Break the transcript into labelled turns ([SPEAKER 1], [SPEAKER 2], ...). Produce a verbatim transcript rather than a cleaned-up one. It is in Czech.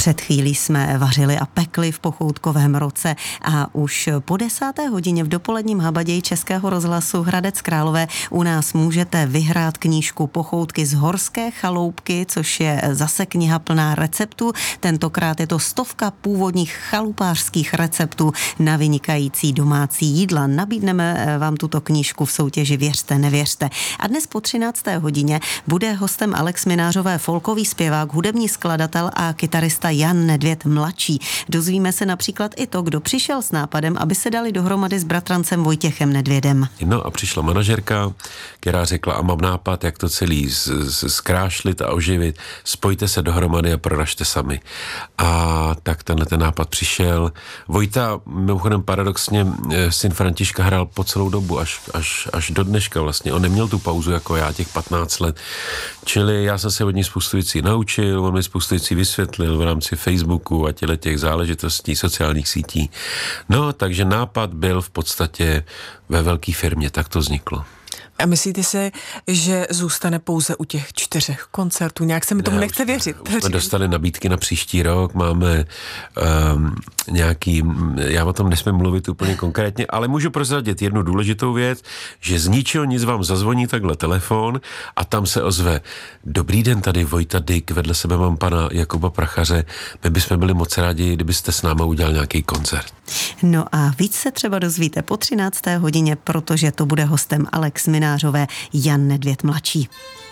[SPEAKER 1] Před chvílí jsme vařili a pekli v Pochoutkovém roce a už po desáté hodině v dopoledním habaději Českého rozhlasu Hradec Králové u nás můžete vyhrát knížku Pochoutky z horské chaloupky, což je zase kniha plná receptů. Tentokrát je to stovka původních chalupářských receptů na vynikající domácí jídla. Nabídneme vám tuto knížku v soutěži Věřte, nevěřte. A dnes po třinácté hodině bude hostem Alex Minářové folkový zpěvák, hudební skladatel a kytarista Jan Nedvěd mladší. Dozvíme se například i to, kdo přišel s nápadem, aby se dali dohromady s bratrancem Vojtěchem Nedvědem.
[SPEAKER 2] No a přišla manažerka, která řekla, a mám nápad, jak to celý zkrášlit a oživit, spojte se dohromady a proražte sami. A tak tenhle ten nápad přišel. Vojta, mimochodem paradoxně, syn Františka hrál po celou dobu, až, až, až do dneška vlastně. On neměl tu pauzu jako já, těch patnáct let. Čili já jsem se od něj spoustu věcí naučil, on mi spoustu věcí vysvětlil v rámci Facebooku a těle těch záležitostí, sociálních sítí. No, takže nápad byl v podstatě ve velké firmě, tak to vzniklo.
[SPEAKER 3] A myslíte si, že zůstane pouze u těch čtyřech koncertů? Nějak se mi tomu ne, nechce věřit.
[SPEAKER 2] Už jsme dostali nabídky na příští rok, máme um, nějaký, já o tom nesmím mluvit úplně konkrétně, ale můžu prozradit jednu důležitou věc, že z ničeho nic vám zazvoní takhle telefon a tam se ozve: dobrý den, tady Vojta Dyk, vedle sebe mám pana Jakuba Prachaře, my bychom byli moc rádi, kdybyste s náma udělal nějaký koncert.
[SPEAKER 1] No a víc se třeba dozvíte po třinácté hodině, protože to bude hostem Alex Minářové Jan Nedvěd mladší.